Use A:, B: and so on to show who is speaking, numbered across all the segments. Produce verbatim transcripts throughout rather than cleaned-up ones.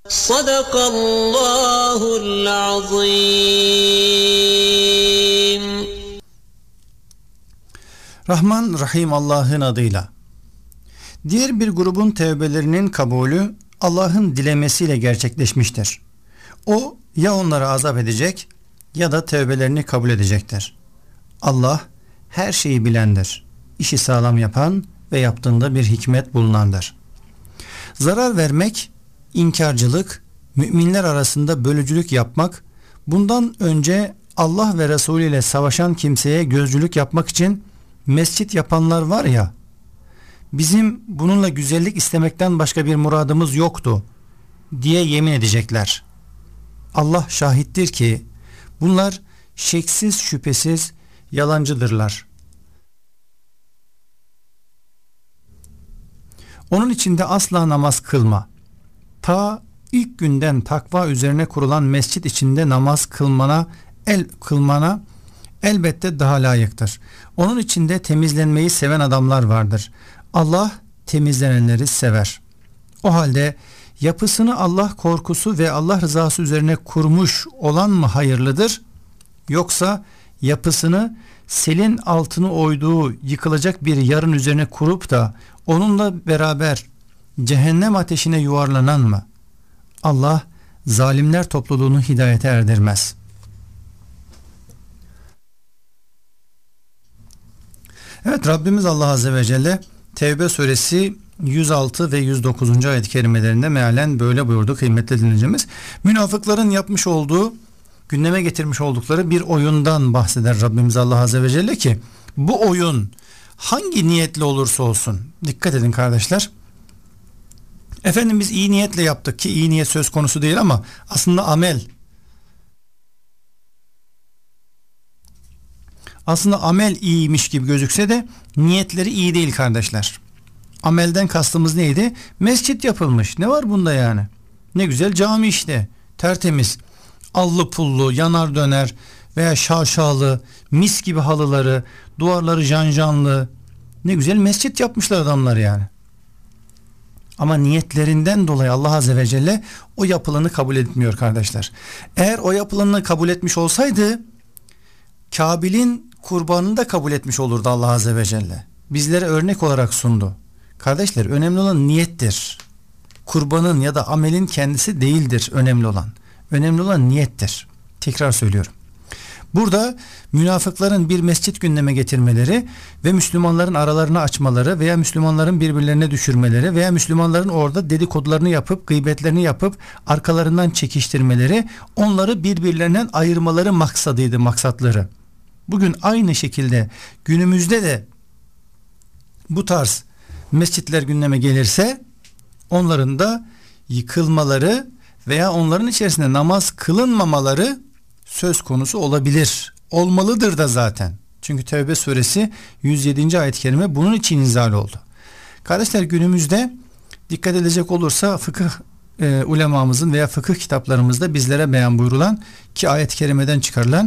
A: Sadakallahul azim.
B: Rahman Rahim Allah'ın adıyla. Diğer bir grubun tevbelerinin kabulü Allah'ın dilemesiyle gerçekleşmiştir. O ya onları azap edecek ya da tevbelerini kabul edecektir. Allah her şeyi bilendir. İşi sağlam yapan ve yaptığında bir hikmet bulunandır. Zarar vermek, inkarcılık, müminler arasında bölücülük yapmak, bundan önce Allah ve Resulü ile savaşan kimseye gözcülük yapmak için mescit yapanlar var ya, bizim bununla güzellik istemekten başka bir muradımız yoktu diye yemin edecekler. Allah şahittir ki bunlar şeksiz şüphesiz yalancıdırlar. Onun içinde asla namaz kılma. Ta ilk günden takva üzerine kurulan mescit içinde namaz kılmana el kılmana elbette daha layıktır. Onun içinde temizlenmeyi seven adamlar vardır. Allah temizlenenleri sever. O halde yapısını Allah korkusu ve Allah rızası üzerine kurmuş olan mı hayırlıdır? Yoksa yapısını selin altını oyduğu yıkılacak bir yarın üzerine kurup da onunla beraber cehennem ateşine yuvarlanan mı? Allah zalimler topluluğunu hidayete erdirmez. Evet, Rabbimiz Allah Azze ve Celle Tevbe suresi yüz altı ve yüz dokuzuncu ayet-i kerimelerinde mealen böyle buyurdu kıymetli dinleyicimiz. Münafıkların yapmış olduğu, gündeme getirmiş oldukları bir oyundan bahseder Rabbimiz Allah Azze ve Celle ki bu oyun hangi niyetle olursa olsun, dikkat edin kardeşler. Efendim biz iyi niyetle yaptık ki iyi niyet söz konusu değil ama aslında amel. Aslında amel iyiymiş gibi gözükse de niyetleri iyi değil kardeşler. Amelden kastımız neydi? Mescit yapılmış. Ne var bunda yani? Ne güzel cami işte. Tertemiz. Allı pullu, yanar döner veya şaşalı, mis gibi halıları, duvarları janjanlı. Ne güzel mescit yapmışlar adamlar yani. Ama niyetlerinden dolayı Allah Azze ve Celle o yapılanı kabul etmiyor kardeşler. Eğer o yapılanı kabul etmiş olsaydı Kabil'in kurbanını da kabul etmiş olurdu Allah Azze ve Celle. Bizlere örnek olarak sundu. Kardeşler, önemli olan niyettir. Kurbanın ya da amelin kendisi değildir önemli olan. Önemli olan niyettir. Tekrar söylüyorum. Burada münafıkların bir mescit gündeme getirmeleri ve Müslümanların aralarını açmaları veya Müslümanların birbirlerine düşürmeleri veya Müslümanların orada dedikodularını yapıp gıybetlerini yapıp arkalarından çekiştirmeleri, onları birbirlerinden ayırmaları maksadıydı, maksatları. Bugün aynı şekilde günümüzde de bu tarz mescitler gündeme gelirse onların da yıkılmaları veya onların içerisinde namaz kılınmamaları söz konusu olabilir. Olmalıdır da zaten. Çünkü Tevbe suresi yüz yedinci ayet-i kerime bunun için inzal oldu. Kardeşler, günümüzde dikkat edecek olursa fıkıh e, ulemamızın veya fıkıh kitaplarımızda bizlere beyan buyurulan ki ayet-i kerimeden çıkarılan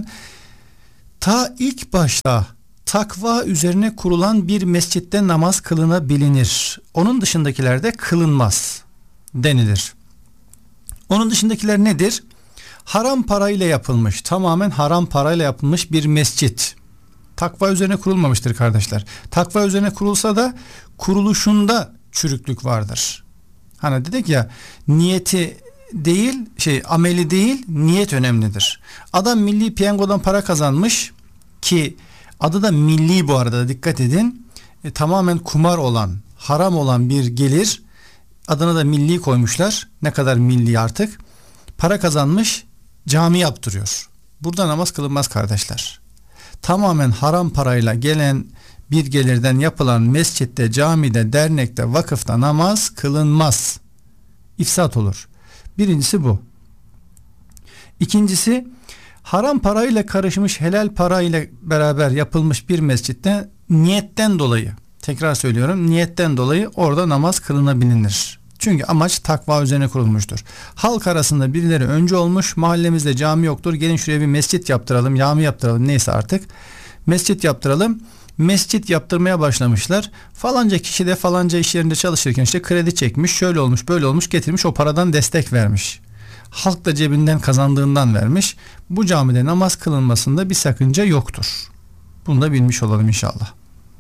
B: ta ilk başta takva üzerine kurulan bir mescitte namaz kılınabilir. Onun dışındakilerde kılınmaz denilir. Onun dışındakiler nedir? Haram parayla yapılmış, tamamen haram parayla yapılmış bir mescit. Takva üzerine kurulmamıştır kardeşler. Takva üzerine kurulsa da kuruluşunda çürüklük vardır. Hani dedik ya, niyeti değil, şey ameli değil, niyet önemlidir. Adam milli piyangodan para kazanmış ki adı da milli, bu arada dikkat edin. E, tamamen kumar olan, haram olan bir gelir, adına da milli koymuşlar. Ne kadar milli artık. Para kazanmış, cami yaptırıyor. Burada namaz kılınmaz kardeşler. Tamamen haram parayla gelen bir gelirden yapılan mescitte, camide, dernekte, vakıfta namaz kılınmaz. İfsat olur. Birincisi bu. İkincisi, haram parayla karışmış helal parayla beraber yapılmış bir mescitte niyetten dolayı, tekrar söylüyorum, niyetten dolayı orada namaz kılınabilir. Çünkü amaç takva üzerine kurulmuştur. Halk arasında birileri önce olmuş, mahallemizde cami yoktur, gelin şuraya bir mescit yaptıralım, cami yaptıralım, neyse artık mescit yaptıralım mescit yaptırmaya başlamışlar. Falanca kişi de falanca iş yerinde çalışırken işte kredi çekmiş, şöyle olmuş, böyle olmuş, getirmiş, o paradan destek vermiş. Halk da cebinden kazandığından vermiş. Bu camide namaz kılınmasında bir sakınca yoktur. Bunu da bilmiş olalım inşallah.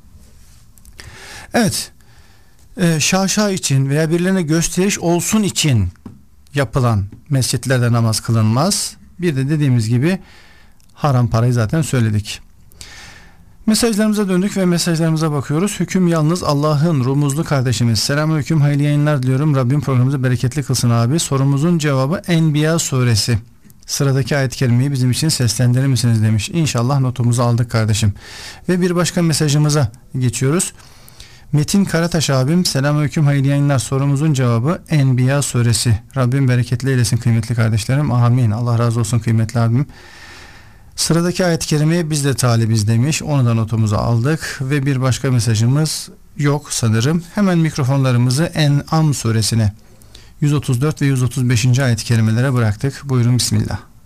B: Evet, e, şaşa için veya birilerine gösteriş olsun için yapılan mescitlerde namaz kılınmaz. Bir de dediğimiz gibi haram parayı zaten söyledik. Mesajlarımıza döndük ve mesajlarımıza bakıyoruz. Hüküm yalnız Allah'ın. Rumuzlu kardeşimiz. Selamünaleyküm, hayırlı yayınlar diliyorum. Rabbim programımızı bereketli kılsın abi. Sorumuzun cevabı Enbiya suresi. Sıradaki ayet-i kerimeyi bizim için seslendirir misiniz demiş. İnşallah notumuzu aldık kardeşim. Ve bir başka mesajımıza geçiyoruz. Metin Karataş abim, selamünaleyküm, hayırlı yayınlar. Sorumuzun cevabı Enbiya suresi. Rabbim bereketli eylesin kıymetli kardeşlerim. Amin. Allah razı olsun kıymetli abim. Sıradaki ayet-i kerimeye biz de talibiz demiş. Onu da notumuza aldık. Ve bir başka mesajımız yok sanırım. Hemen mikrofonlarımızı En'am suresine yüz otuz dört ve yüz otuz beşinci ayet-i kerimelere bıraktık. Buyurun bismillah.